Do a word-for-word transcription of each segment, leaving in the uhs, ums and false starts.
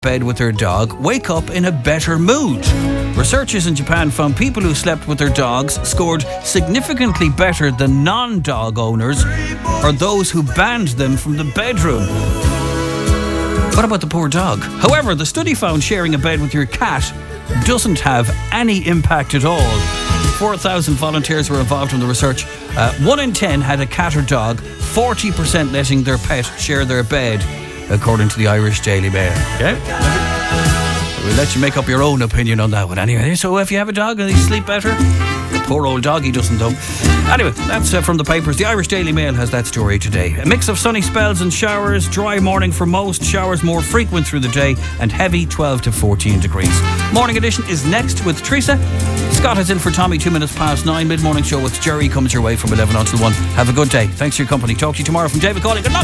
bed with their dog wake up in a better mood. Researchers in Japan found people who slept with their dogs scored significantly better than non-dog owners or those who banned them from the bedroom. What about the poor dog? However, the study found sharing a bed with your cat doesn't have any impact at all. four thousand volunteers were involved in the research. Uh, one in ten had a cat or dog, forty percent letting their pet share their bed, according to the Irish Daily Mail. Okay? We'll let you make up your own opinion on that one anyway. So if you have a dog and they sleep better, the poor old doggy doesn't though. Anyway, that's uh, from the papers. The Irish Daily Mail has that story today. A mix of sunny spells and showers, dry morning for most, showers more frequent through the day, and heavy twelve to fourteen degrees. Morning edition is next with Teresa. Scott is in for Tommy two minutes past nine. Mid-morning show with Jerry comes your way from eleven until one. Have a good day. Thanks for your company. Talk to you tomorrow from David Cawley. Good luck.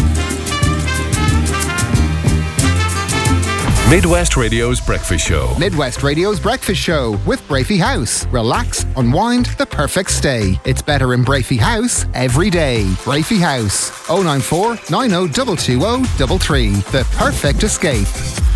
Midwest Radio's Breakfast Show. Midwest Radio's Breakfast Show with Brafey House. Relax, unwind, the perfect stay. It's better in Brafey House every day. Brafey House. oh nine four, nine oh two two oh three three. The perfect escape.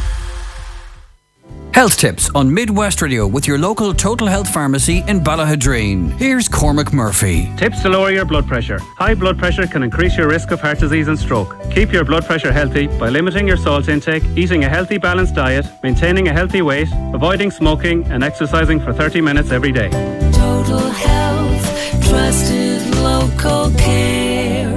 Health tips on Midwest Radio with your local Total Health Pharmacy in Ballahadreen. Here's Cormac Murphy. Tips to lower your blood pressure. High blood pressure can increase your risk of heart disease and stroke. Keep your blood pressure healthy by limiting your salt intake, eating a healthy balanced diet, maintaining a healthy weight, avoiding smoking and exercising for thirty minutes every day. Total Health, trusted local care.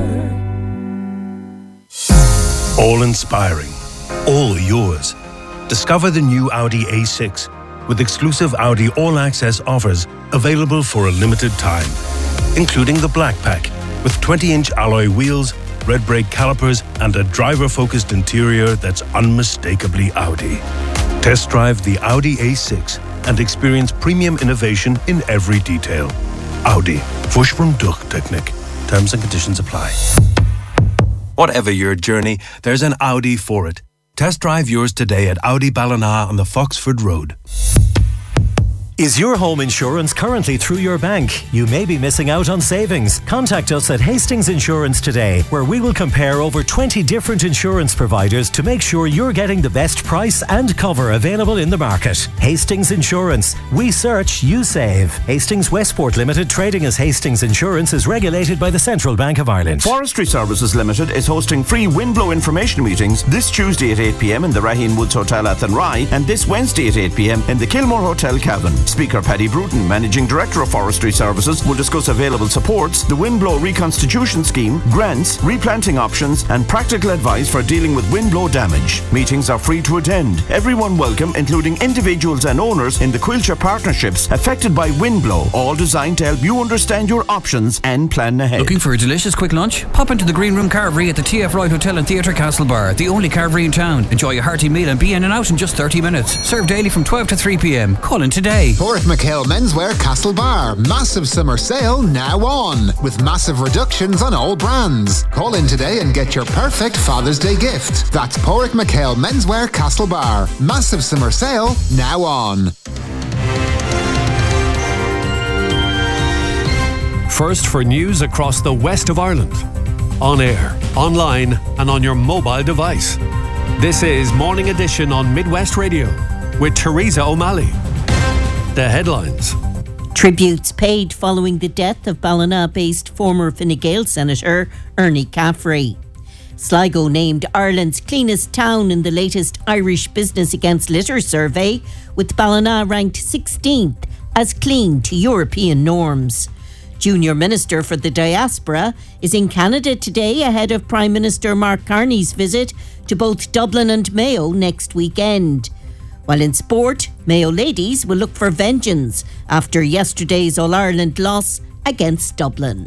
All inspiring, all yours. Discover the new Audi A six with exclusive Audi All Access offers available for a limited time, including the Black Pack with twenty-inch alloy wheels, red brake calipers, and a driver-focused interior that's unmistakably Audi. Test drive the Audi A six and experience premium innovation in every detail. Audi. Vorsprung durch Technik. Terms and conditions apply. Whatever your journey, there's an Audi for it. Test drive yours today at Audi Ballina on the Foxford Road. Is your home insurance currently through your bank? You may be missing out on savings. Contact us at Hastings Insurance today, where we will compare over twenty different insurance providers to make sure you're getting the best price and cover available in the market. Hastings Insurance. We search, you save. Hastings Westport Limited, trading as Hastings Insurance, is regulated by the Central Bank of Ireland. Forestry Services Limited is hosting free windblow information meetings this Tuesday at eight p.m. in the Raheen Woods Hotel Athenry and this Wednesday at eight p.m. in the Kilmore Hotel Cavan. Speaker Paddy Bruton, Managing Director of Forestry Services, will discuss available supports, the Windblow Reconstitution Scheme, grants, replanting options and practical advice for dealing with windblow damage. Meetings are free to attend. Everyone welcome, including individuals and owners in the Quilcher partnerships affected by windblow, all designed to help you understand your options and plan ahead. Looking for a delicious quick lunch? Pop into the Green Room Carvery at the T F Wright Hotel and Theatre Castlebar, the only carvery in town. Enjoy a hearty meal and be in and out in just thirty minutes. Served daily from twelve to three p.m. Call in today. Porrick McHale Menswear Castlebar. Massive summer sale now on, with massive reductions on all brands. Call in today and get your perfect Father's Day gift. That's Porrick McHale Menswear Castlebar. Massive summer sale now on. First for news across the west of Ireland. On air, online and on your mobile device. This is Morning Edition on Midwest Radio with Teresa O'Malley. The headlines. Tributes paid following the death of Ballina-based former Fine Gael Senator Ernie Caffrey. Sligo named Ireland's cleanest town in the latest Irish Business Against Litter survey, with Ballina ranked sixteenth as clean to European norms. Junior Minister for the Diaspora is in Canada today ahead of Prime Minister Mark Carney's visit to both Dublin and Mayo next weekend. While in sport, Mayo ladies will look for vengeance after yesterday's All-Ireland loss against Dublin.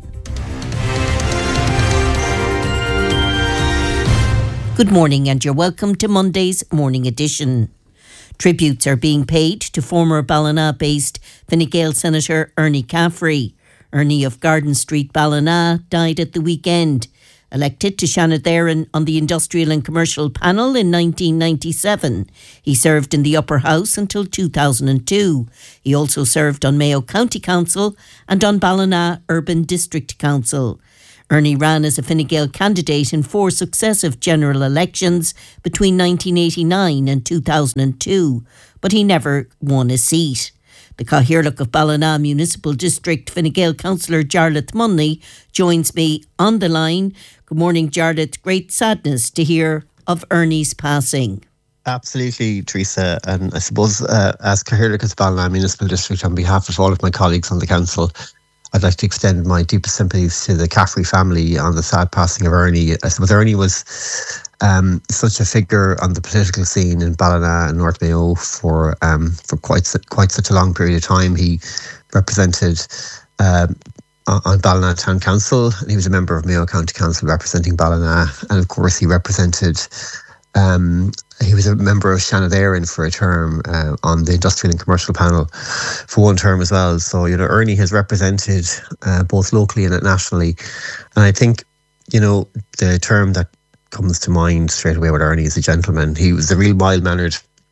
Good morning and you're welcome to Monday's Morning Edition. Tributes are being paid to former Ballina-based Fine Gael Senator Ernie Caffrey. Ernie of Garden Street, Ballina, died at the weekend. Elected to Shannon Theron on the Industrial and Commercial Panel in nineteen ninety-seven. He served in the Upper House until two thousand two. He also served on Mayo County Council and on Ballina Urban District Council. Ernie ran as a Fine Gael candidate in four successive general elections between nineteen eighty-nine and two thousand two, but he never won a seat. The Cathaoirleach of Ballina Municipal District Fine Gael Councillor Jarlath Munley joins me on the line. Good morning, Jarlath. Great sadness to hear of Ernie's passing. Absolutely, Teresa. And I suppose uh, as Cathaoirleach of Ballina Municipal District, on behalf of all of my colleagues on the council, I'd like to extend my deepest sympathies to the Caffrey family on the sad passing of Ernie. I suppose Ernie was um, such a figure on the political scene in Ballina and North Mayo for um, for quite quite such a long period of time. He represented um, on Ballina Town Council, and he was a member of Mayo County Council representing Ballina, and of course he represented. Um, he was a member of Shannon Éireann for a term uh, on the Industrial and Commercial Panel for one term as well. So, you know, Ernie has represented uh, both locally and nationally. And I think, you know, the term that comes to mind straight away with Ernie is a gentleman. He was a real mild-mannered,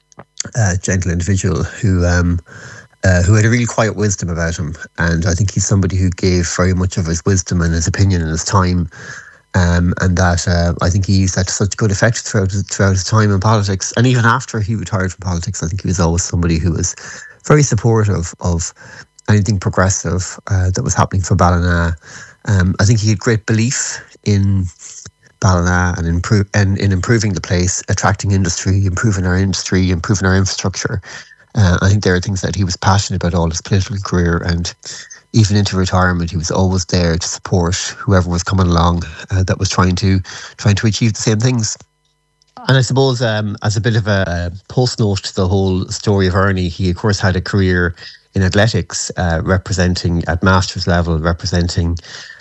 uh, gentle individual who um, uh, who had a really quiet wisdom about him. And I think he's somebody who gave very much of his wisdom and his opinion and his time. Um, and that uh, I think he used that to such good effect throughout his, throughout his time in politics. And even after he retired from politics, I think he was always somebody who was very supportive of anything progressive uh, that was happening for Ballina. Um, I think he had great belief in Ballina and in, improve, and in improving the place, attracting industry, improving our industry, improving our infrastructure. Uh, I think there are things that he was passionate about all his political career, and even into retirement, he was always there to support whoever was coming along uh, that was trying to trying to achieve the same things. And I suppose um, as a bit of a, a post note to the whole story of Ernie, he of course had a career in athletics, uh, representing at masters level, representing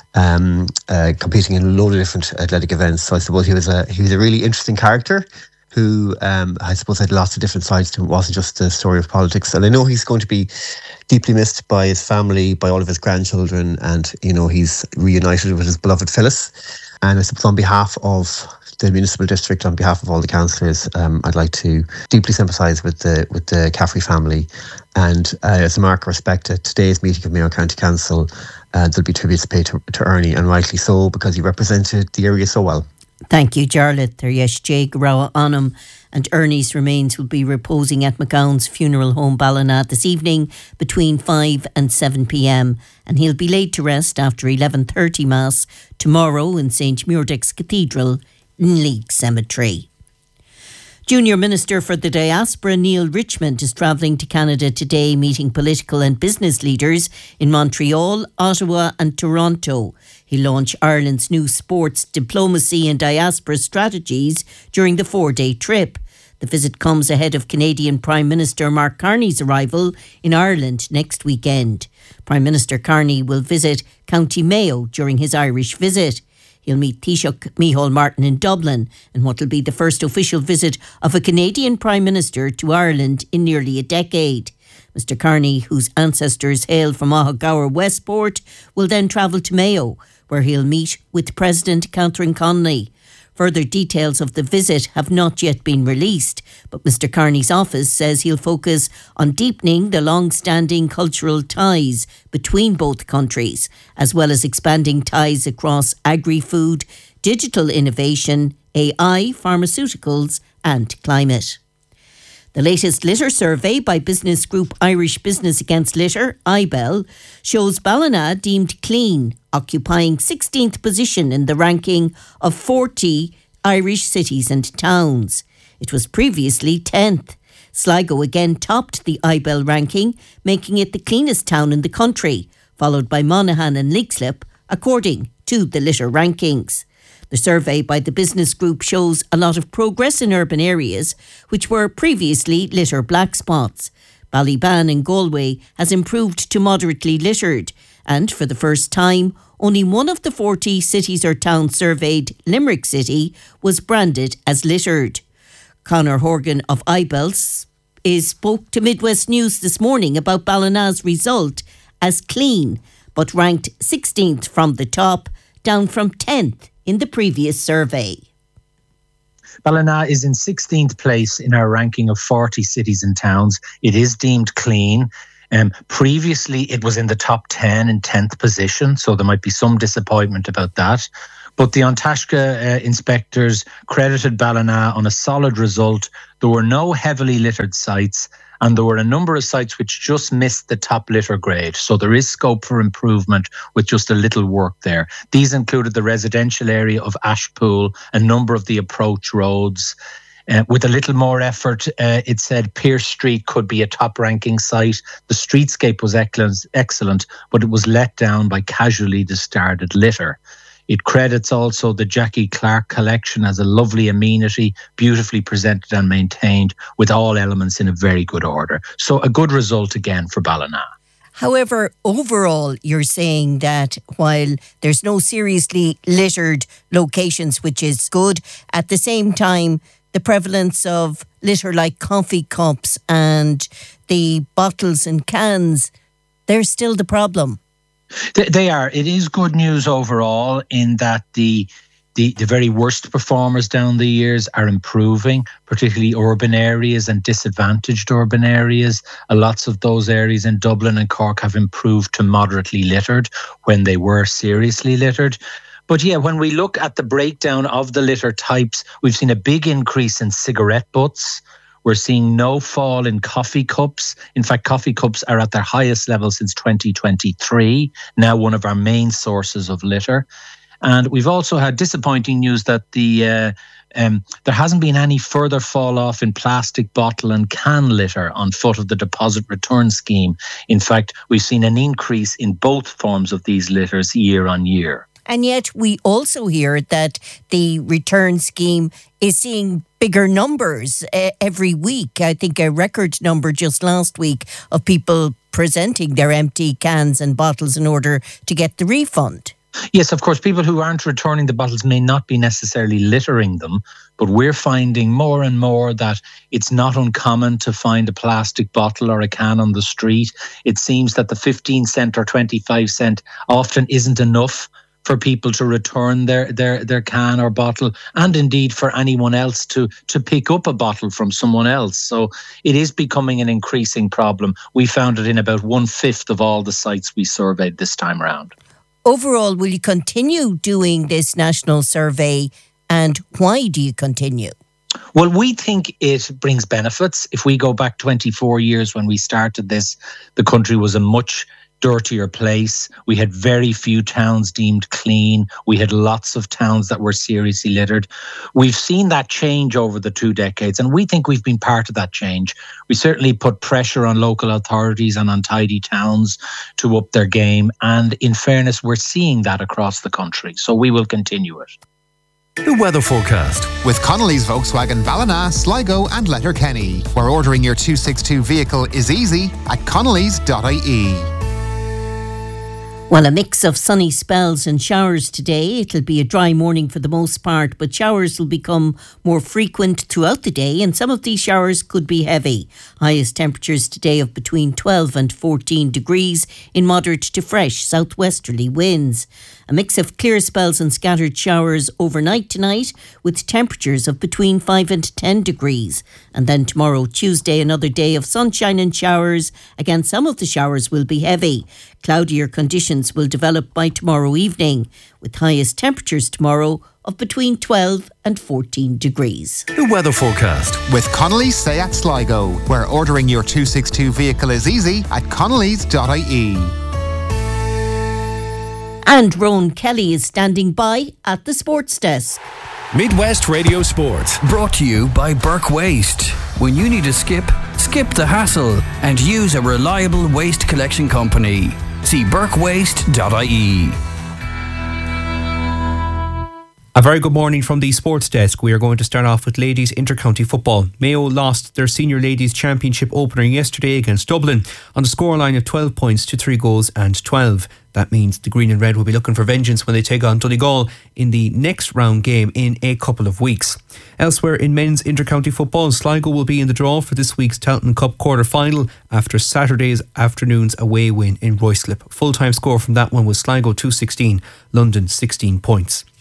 um, uh, competing in a load of different athletic events. So I suppose he was a he was a really interesting character who um, I suppose had lots of different sides to him. It wasn't just the story of politics. And I know he's going to be deeply missed by his family, by all of his grandchildren, and, you know, he's reunited with his beloved Phyllis. And I suppose on behalf of the municipal district, on behalf of all the councillors, um, I'd like to deeply sympathise with the with the Caffrey family. And uh, as a mark of respect at today's meeting of Mayo County Council, uh, there'll be tributes paid to, to Ernie, and rightly so, because he represented the area so well. Thank you, Jarlath. There, yes, Jay Garawa Onum, and Ernie's remains will be reposing at McGowan's Funeral Home Ballina this evening between five and seven p.m. and he'll be laid to rest after eleven thirty Mass tomorrow in Saint Muirdick's Cathedral in Leek Cemetery. Junior Minister for the Diaspora Neil Richmond is travelling to Canada today, meeting political and business leaders in Montreal, Ottawa and Toronto. He'll launch Ireland's new sports, diplomacy and diaspora strategies during the four-day trip. The visit comes ahead of Canadian Prime Minister Mark Carney's arrival in Ireland next weekend. Prime Minister Carney will visit County Mayo during his Irish visit. He'll meet Taoiseach Micheál Martin in Dublin in what will be the first official visit of a Canadian Prime Minister to Ireland in nearly a decade. Mister Carney, whose ancestors hail from Ahagower Westport, will then travel to Mayo, where he'll meet with President Catherine Connolly. Further details of the visit have not yet been released, but Mister Carney's office says he'll focus on deepening the long-standing cultural ties between both countries, as well as expanding ties across agri-food, digital innovation, A I, pharmaceuticals and climate. The latest litter survey by business group Irish Business Against Litter, I B E L, shows Ballina deemed clean, occupying sixteenth position in the ranking of forty Irish cities and towns. It was previously tenth. Sligo again topped the I B E L ranking, making it the cleanest town in the country, followed by Monaghan and Leixlip, according to the litter rankings. The survey by the business group shows a lot of progress in urban areas, which were previously litter black spots. Ballyban in Galway has improved to moderately littered, and for the first time, only one of the forty cities or towns surveyed, Limerick City, was branded as littered. Conor Horgan of I B E L is spoke to Midwest News this morning about Ballina's result as clean, but ranked sixteenth from the top, down from tenth in the previous survey. Ballina is in sixteenth place in our ranking of forty cities and towns. It is deemed clean. Um, previously, it was in the top ten and tenth position, so there might be some disappointment about that. But the An Taisce uh, inspectors credited Ballina on a solid result. There were no heavily littered sites, and there were a number of sites which just missed the top litter grade. So there is scope for improvement with just a little work there. These included the residential area of Ashpool, a number of the approach roads. Uh, with a little more effort, uh, it said Pierce Street could be a top-ranking site. The streetscape was excellent, but it was let down by casually discarded litter. It credits also the Jackie Clark collection as a lovely amenity, beautifully presented and maintained, with all elements in a very good order. So a good result again for Ballina. However, overall, you're saying that while there's no seriously littered locations, which is good, at the same time, the prevalence of litter like coffee cups and the bottles and cans, they're still the problem. They are. It is good news overall in that the, the the very worst performers down the years are improving, particularly urban areas and disadvantaged urban areas. Uh, lots of those areas in Dublin and Cork have improved to moderately littered when they were seriously littered. But yeah, when we look at the breakdown of the litter types, we've seen a big increase in cigarette butts. We're seeing no fall in coffee cups. In fact, coffee cups are at their highest level since twenty twenty-three, now one of our main sources of litter. And we've also had disappointing news that the uh, um, there hasn't been any further fall off in plastic bottle and can litter on foot of the deposit return scheme. In fact, we've seen an increase in both forms of these litters year on year. And yet we also hear that the return scheme is seeing bigger numbers uh, every week. I think a record number just last week of people presenting their empty cans and bottles in order to get the refund. Yes, of course, people who aren't returning the bottles may not be necessarily littering them, but we're finding more and more that it's not uncommon to find a plastic bottle or a can on the street. It seems that the fifteen cent or twenty-five cent often isn't enough for people to return their, their, their can or bottle, and indeed for anyone else to, to pick up a bottle from someone else. So it is becoming an increasing problem. We found it in about one-fifth of all the sites we surveyed this time around. Overall, will you continue doing this national survey, and why do you continue? Well, we think it brings benefits. If we go back twenty-four years when we started this, the country was a much dirtier place. We had very few towns deemed clean. We had lots of towns that were seriously littered. We've seen that change over the two decades, and we think we've been part of that change. We certainly put pressure on local authorities and untidy towns to up their game, and in fairness, we're seeing that across the country, so we will continue it. The weather forecast. With Connolly's Volkswagen Ballina, Sligo and Letterkenny, where ordering your two sixty-two vehicle is easy at connellys dot I E. Well, a mix of sunny spells and showers today. It'll be a dry morning for the most part, but showers will become more frequent throughout the day, and some of these showers could be heavy. Highest temperatures today of between twelve and fourteen degrees in moderate to fresh southwesterly winds. A mix of clear spells and scattered showers overnight tonight, with temperatures of between five and ten degrees. And then tomorrow, Tuesday, another day of sunshine and showers. Again, some of the showers will be heavy. Cloudier conditions will develop by tomorrow evening, with highest temperatures tomorrow of between twelve and fourteen degrees. The weather forecast. With Connolly's Seat Sligo, where ordering your two sixty-two vehicle is easy at connellys dot I E. And Rowan Kelly is standing by at the sports desk. Midwest Radio Sport. Brought to you by Burke Waste. When you need a skip, skip the hassle and use a reliable waste collection company. See burke waste dot I E. A very good morning from the sports desk. We are going to start off with ladies intercounty football. Mayo lost their senior ladies championship opener yesterday against Dublin on the scoreline of twelve points to three goals and twelve. That means the green and red will be looking for vengeance when they take on Donegal in the next round game in a couple of weeks. Elsewhere in men's intercounty football, Sligo will be in the draw for this week's Tailteann Cup quarter-final after Saturday's afternoon's away win in Ruislip. Full-time score from that one was Sligo two sixteen, London sixteen points.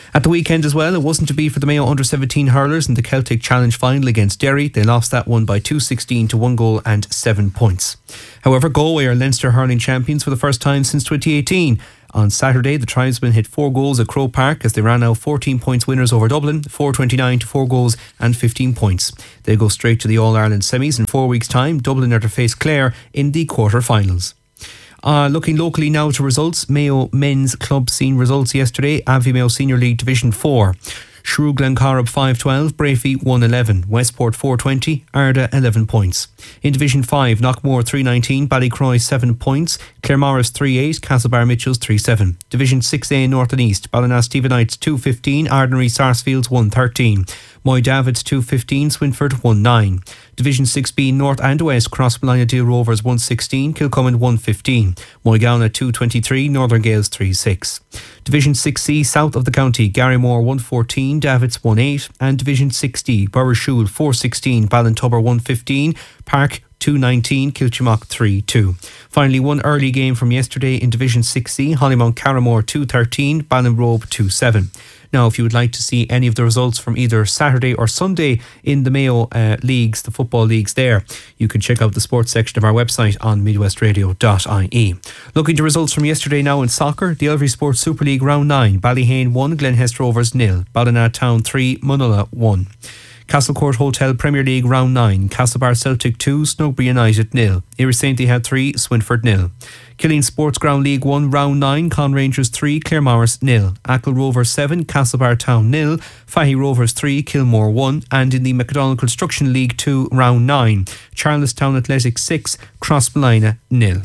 At the weekend as well, it wasn't to be for the Mayo under seventeen hurlers in the Celtic Challenge final against Derry. They lost that one by two sixteen to one goal and seven points. However, Galway are Leinster hurling champions for the first time since twenty eighteen. On Saturday, the Tribesmen hit four goals at Croke Park as they ran out fourteen points winners over Dublin, four twenty-nine to four goals and fifteen points. They go straight to the All-Ireland semis in four weeks' time. Dublin are to face Clare in the quarter-finals. Uh, looking locally now to results. Mayo men's club scene results yesterday. Abbey Mayo Senior League Division four. Shrew Glencorrib five twelve, Brafey one eleven, Westport four twenty, Arda eleven points. In Division five, Knockmore three nineteen, Ballycroy seven points, Claremorris three eight, Castlebar Mitchells three seven. Division six A North and East, Ballina Stephenites two fifteen, Ardnary Sarsfields one thirteen, Moy Davids two fifteen, Swinford one nine. Division six B North and West, Crossmolina Deal Rovers one sixteen, Kilcummin one fifteen, Moygownna two twenty-three, Northern Gales three six. Division six C South of the county, Garrymore one fourteen, Davids one eight, and Division six D Burrishoole four sixteen, Ballintubber one fifteen, Park two nineteen, Kilchimock three two. Finally, one early game from yesterday in Division six C, Hollymount Carramore two thirteen, Ballinrobe two seven. Now, if you would like to see any of the results from either Saturday or Sunday in the Mayo uh, leagues, the football leagues there, you can check out the sports section of our website on midwest radio dot I E. Looking to results from yesterday now in soccer, the Elvery Sports Super League Round nine, Ballyhane one, Glenhest Rovers nil, Ballina Town three, Munulla one. Castlecourt Hotel Premier League Round nine, Castlebar Celtic two, Snugbury United nil, Irisainty had three, Swinford nil. Killeen Sports Ground League one Round nine, Con Rangers three, Claremorris nil, Achill Rovers seven, Castlebar Town nil, Fahy Rovers three, Kilmore one, and in the McDonald Construction League two Round nine, Charlestown Athletic six, Crossmolina nil.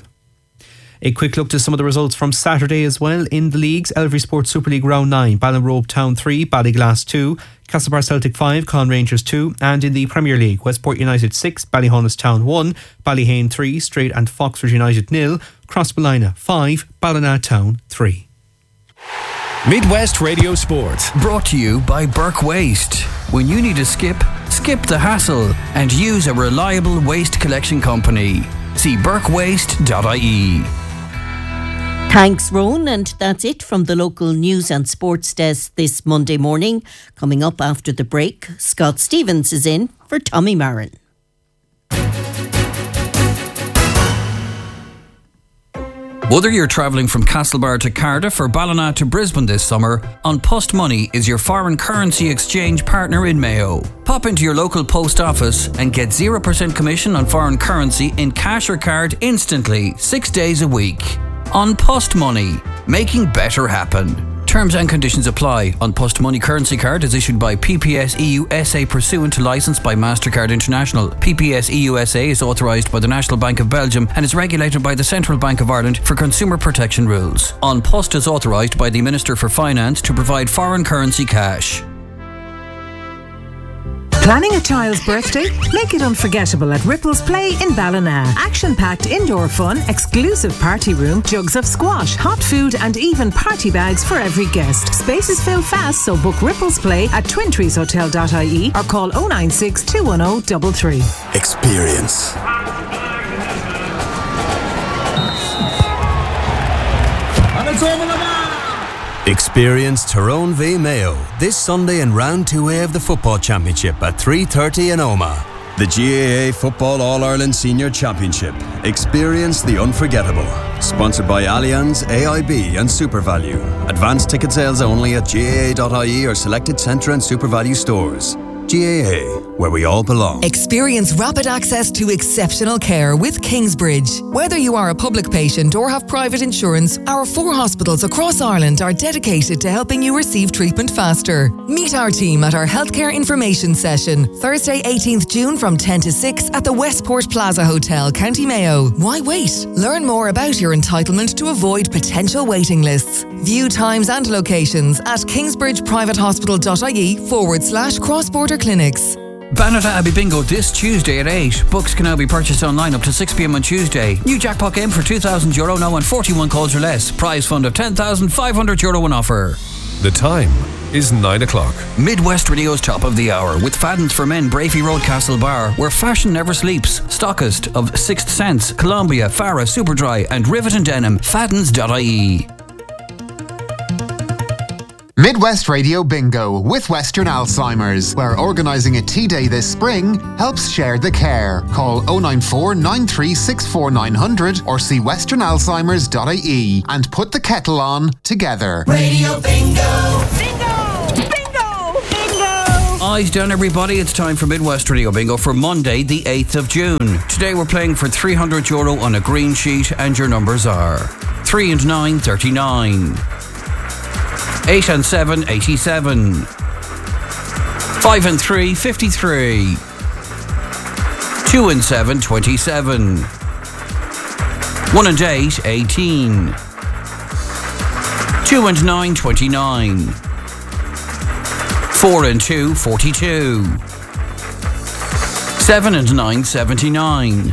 A quick look to some of the results from Saturday as well in the leagues. Elvery Sports Super League Round nine, Ballinrobe Town three, Ballyglass two, Castlebar Celtic five, Con Rangers two, and in the Premier League, Westport United six, Ballyhonus Town one, Ballyhane three, Strait and Foxford United nil, Crossmolina five, Ballina Town three. Midwest Radio Sport. Brought to you by Burke Waste. When you need a skip, skip the hassle and use a reliable waste collection company. See burke waste dot I E. Thanks, Rowan, and that's it from the local news and sports desk this Monday morning. Coming up after the break, Scott Stevens is in for Tommy Marin. Whether you're travelling from Castlebar to Cardiff or Ballina to Brisbane this summer, An Post Money is your foreign currency exchange partner in Mayo. Pop into your local post office and get zero percent commission on foreign currency in cash or card instantly, six days a week. An Post Money, making better happen. Terms and conditions apply. An Post Money currency card is issued by P P S E U S A pursuant to licence by MasterCard International. P P S E U S A is authorised by the National Bank of Belgium and is regulated by the Central Bank of Ireland for consumer protection rules. An Post is authorised by the Minister for Finance to provide foreign currency cash. Planning a child's birthday? Make it unforgettable at Ripples Play in Ballina. Action-packed indoor fun, exclusive party room, jugs of squash, hot food and even party bags for every guest. Spaces fill fast, so book Ripples Play at twin trees hotel dot I E or call oh nine six, two one oh, three three. Experience. And it's over the bar. Experience Tyrone v Mayo this Sunday in round two A of the Football Championship at three thirty in Omagh. The G A A Football All-Ireland Senior Championship. Experience the unforgettable. Sponsored by Allianz, A I B and SuperValue. Advanced ticket sales only at G A A dot I E or selected Centre and SuperValue stores. G A A, where we all belong. Experience rapid access to exceptional care with Kingsbridge. Whether you are a public patient or have private insurance, our four hospitals across Ireland are dedicated to helping you receive treatment faster. Meet our team at our healthcare information session, Thursday eighteenth June from ten to six at the Westport Plaza Hotel, County Mayo. Why wait? Learn more about your entitlement to avoid potential waiting lists. View times and locations at kingsbridgeprivatehospital.ie forward slash cross-border clinics. Bannerta Abbey Bingo this Tuesday at eight. Books can now be purchased online up to six p m on Tuesday. New jackpot game for two thousand euro now and forty-one calls or less. Prize fund of ten thousand five hundred euro on offer. The time is nine o'clock. Midwest Radio's top of the hour with Fadden's for Men, Brafey Road, Castlebar, where fashion never sleeps. Stockist of Sixth Sense, Columbia, Farah, Superdry and Rivet and Denim. Faddens dot I E. Mid Midwest Radio Bingo with Western Alzheimer's, where organising a tea day this spring helps share the care. Call oh nine four, nine three six four, nine hundred or see western alzheimers dot I E and put the kettle on together. Radio Bingo! Eyes down, everybody. It's time for Midwest Radio Bingo for Monday, the eighth of June. Today we're playing for three hundred euro on a green sheet, and your numbers are three and nine, thirty-nine. eight and seven, eighty-seven. five and three, fifty-three. two and seven, twenty-seven. one and eight, eighteen. two and nine, twenty-nine. four and two, forty-two. seven and nine, seventy-nine.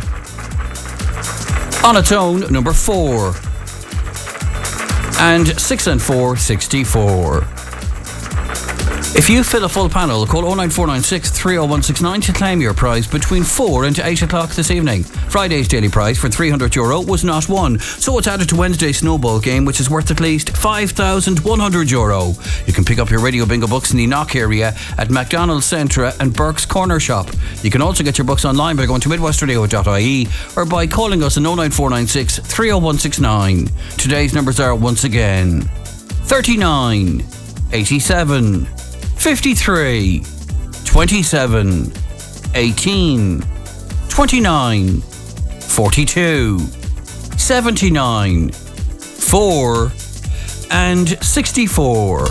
On its own, number four. And six and four, sixty-four. If you fill a full panel, call oh nine four nine six, three oh one six nine to claim your prize between four and eight o'clock this evening. Friday's daily prize for three hundred euro was not won, so it's added to Wednesday's snowball game, which is worth at least five thousand one hundred euro. You can pick up your Radio Bingo books in the Knock area at McDonald's Centra and Burke's Corner Shop. You can also get your books online by going to midwest radio dot I E or by calling us on oh nine four nine six, three oh one six nine. Today's numbers are once again thirty-nine, eighty-seven, fifty-three, twenty-seven, eighteen, twenty-nine, forty-two, seventy-nine, four, and sixty-four.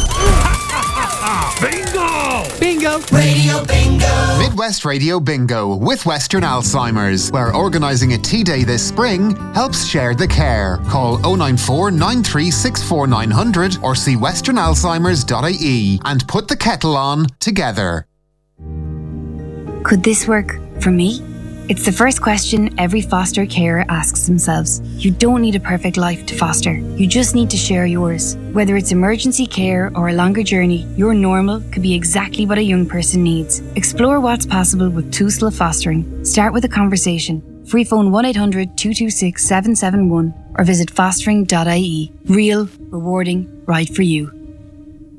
Bingo! Bingo! Radio Bingo! Midwest Radio Bingo with Western Alzheimer's, where organising a tea day this spring helps share the care. Call oh nine four, nine three six four, nine hundred or see western alzheimers dot I E and put the kettle on together. Could this work for me? It's the first question every foster carer asks themselves. You don't need a perfect life to foster. You just need to share yours. Whether it's emergency care or a longer journey, your normal could be exactly what a young person needs. Explore what's possible with Tusla Fostering. Start with a conversation. Free phone one eight hundred, two two six, seven seven one or visit fostering dot I E. Real, rewarding, right for you.